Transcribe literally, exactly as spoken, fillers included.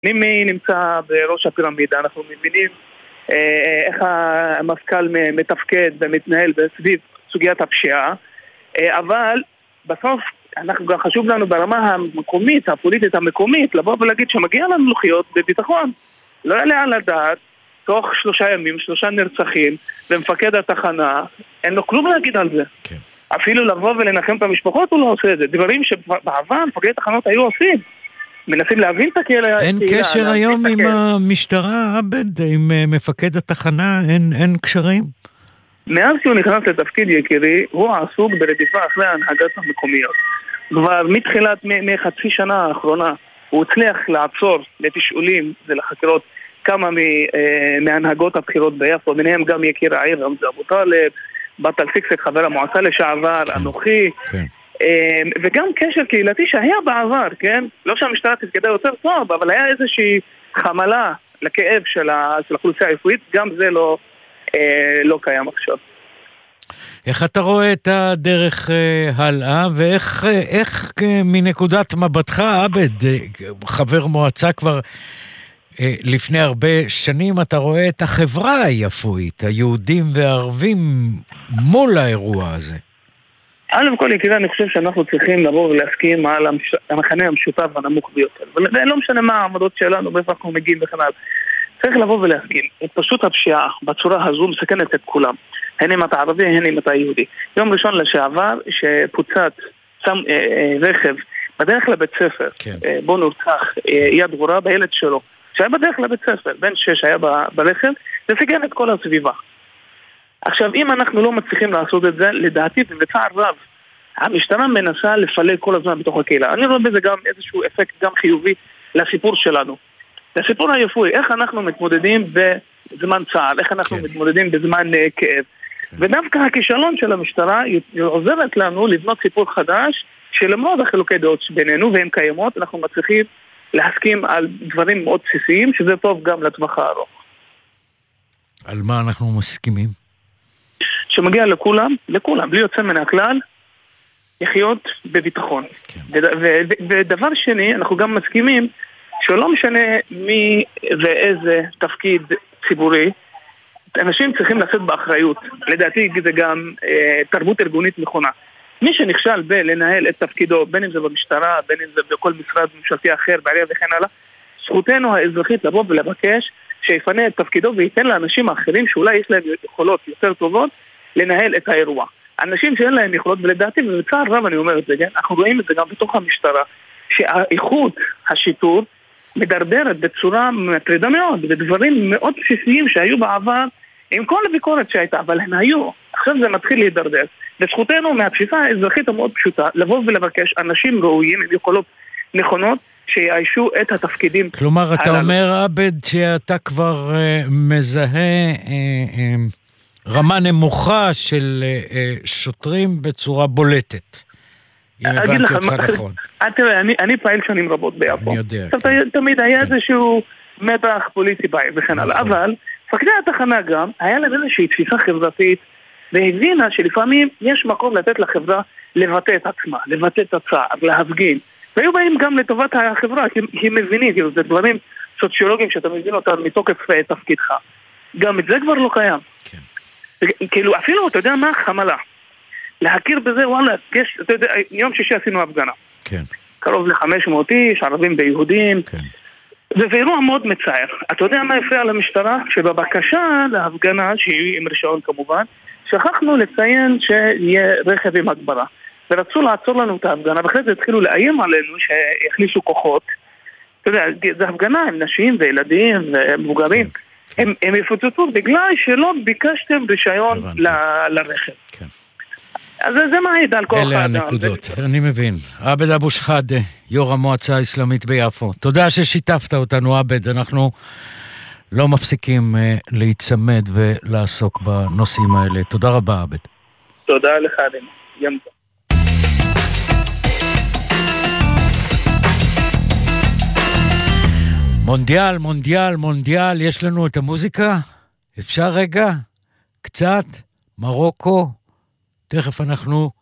מי נמצא בראש הפירמידה, אנחנו מבינים איך המפכ"ל מתפקד ומתנהל בסביב סוגיית הפשיעה, אבל בסוף אנחנו גם חשוב לנו ברמה המקומית, הפוליטית המקומית, לבוא ולהגיד שמגיע לנו לחיות בביטחון. לא יעלה על הדעת, תוך שלושה ימים, שלושה נרצחים, ומפקד התחנה, אין לו כלום להגיד על זה. כן. אפילו לבוא ולנחם את המשפחות הוא לא עושה את זה. דברים שבעבר מפקדי תחנות היו עושים. מנסים להבין את הקהילה. אין קשר היום עם המשטרה, עבד, עם מפקד התחנה, אין, אין קשרים? מאז שהוא נכנס לתפקיד יקירי, הוא עסוק ברדיפה אחרי ההנהגת המקומיות. כבר מתחילת, מחצי שנה האחרונה, הוא הצליח לעצור לתשאולים ולחקירות כמה מהנהגות הבחירות ביפו, ביניהם גם יקיר העיר, רמזי אבו טלב, בטל סיקסק, חבר המועצה לשעבר, אנוכי, כן. וגם קשר קהילתי שהיה בעבר, כן? לא שהמשטרה תפקדה יותר טוב, אבל היה איזושהי חמלה לכאב של האוכלוסייה היפואית, גם זה לא, לא קיים עכשיו. איך אתה רואה את הדרך הלאה, ואיך איך, מנקודת מבטך, עבד, חבר מועצה כבר לפני הרבה שנים, אתה רואה את החברה היפואית, היהודים והערבים מול האירוע הזה? א' כל יקרה, אני חושב שאנחנו צריכים לבוא ולהסכים על המחנה המשותף הנמוך ביותר. ולא משנה מה העמדות שלנו, באיפה אנחנו מגיעים וכן הלאה. צריך לבוא ולהסכים. פשוט הפשיעה בצורה הזו מסכנת את כולם. הן אם אתה ערבי, הן אם אתה יהודי. יום ראשון לשעבר, שפוצץ שם אה, אה, רכב בדרך לבית ספר, כן. אה, בו נורצח אה, יד גבורה בילד שלו, שהיה בדרך לבית ספר, בן שש היה ב- ברכב, זה סיכן את כל הסביבה. עכשיו, אם אנחנו לא מצליחים לעשות את זה, לדעתי, ובצער רב, המשטרה מנסה לפלג כל הזמן בתוך הקהילה. אני רואה בזה גם איזשהו אפקט גם חיובי לסיפור שלנו. לסיפור היפוי, איך אנחנו מתמודדים בזמן צער, איך אנחנו כן. מתמודדים בזמן uh, כאב. כן. ודווקא הכישלון של המשטרה עוזרת לנו לבנות סיפור חדש, שלמרות החילוקי דעות בינינו, והן קיימות, אנחנו מצליחים להסכים על דברים מאוד בסיסיים, שזה טוב גם לטווח הארוך. על מה אנחנו מסכימים? שמגיע לכולם, לכולם, בלי יוצא מן הכלל, לחיות בביטחון. כן. ודבר שני, אנחנו גם מסכימים שלא משנה מי ואיזה תפקיד ציבורי, אנשים צריכים לשאת באחריות. לדעתי זה גם אה, תרבות ארגונית נכונה. מי שנכשל בלנהל את תפקידו, בין אם זה במשטרה, בין אם זה בכל משרד ממשלתי אחר, בעלייה וכן הלאה, זכותנו האזרחית לבוא ולבקש שיפנה את תפקידו וייתן לאנשים האחרים שאולי יש להם יכולות יותר טובות לנהל את האירוע. אנשים שאין להם יכולות, ולדעתי, ובצער רב אני אומר את זה, אנחנו רואים את זה גם בתוך המשטרה, שהאיכות השיטור מדרדרת בצורה מטרידה מאוד, ודברים מאוד בסיסיים שהיו בעבר, עם כל הביקורת שהייתה, אבל הם היו. עכשיו זה מתחיל להידרדר. וזכותנו מהתפיסה האזרחית המאוד פשוטה, לבוא ולבקש אנשים ראויים עם יכולות נכונות, שיאיישו את התפקידים. כלומר, אתה אומר, עבד, שאתה כבר uh, מזהה uh, uh, רמה נמוכה של uh, uh, שוטרים בצורה בולטת. אם הבנתי אותך נכון. תראה, אני, אני פעיל שנים רבות ביפו. אני יודע. תמיד היה איזשהו מתח פוליטי בעיר וכן הלאה, אבל מפקדי התחנה גם, היה להם איזושהי תפיסה חברתית, והבינה שלפעמים יש מקום לתת לחברה לבטא את עצמה, לבטא את הצער, להפגין. והיו באים גם לטובת החברה, כי הם מבינים, כאילו, זה דברים סוציולוגיים שאתה מבין אותם מתוקף תפקידך. גם את זה כבר לא קיים. כן. כאילו, אפילו, אתה יודע מה? חמלה. להכיר בזה, וואלה, יש, אתה יודע, יום שישי עשינו הפגנה. כן. קרוב ל-חמש מאות איש, ערבים ויהודים. כן. זה אירוע מאוד מצער. אתה יודע מה הפריע למשטרה? שבבקשה להפגנה, שהיא עם רישיון כמובן, שכחנו לציין שיהיה רכב עם הגברה. ורצו לעצור לנו את ההפגנה, ואחרי זה התחילו לאיים עלינו שהכניסו כוחות. אתה יודע, זה הפגנה עם נשים וילדים ומבוגרים. כן. הם, הם יפוצצו בגלל שלא ביקשתם רישיון ל- לרכב. כן. אז זה מעיד על כוח האדם. אלה הנקודות, אני מבין. עבד אבו שחאדה, יו"ר המועצה האסלאמית ביפו. תודה ששיתפת אותנו, עבד. אנחנו לא מפסיקים להיצמד ולעסוק בנושאים האלה. תודה רבה, עבד. תודה לך, אדמה. יום טוב. מונדיאל, מונדיאל, מונדיאל, יש לנו את המוזיקה? אפשר רגע? קצת? מרוקו? תכף אנחנו